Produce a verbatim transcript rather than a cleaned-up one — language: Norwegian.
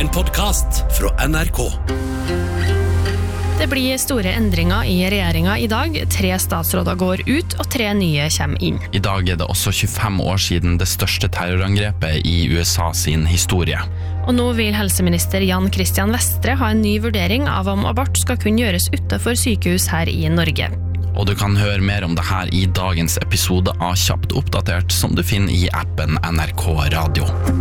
En podcast fra N R K. Det blir store endringer i regjeringen i dag. Tre statsråder går ut, og tre nye kommer inn. I dag er det også tjuefem år siden det største terrorangrepet i U S A sin historie. Og nå vil helseminister Jan Christian Vestre ha en ny vurdering av om abort skal kunne gjøres utenfor sykehus her i Norge. Og du kan høre mer om det her i dagens episode av Kjapt oppdatert, som du finner i appen N R K Radio.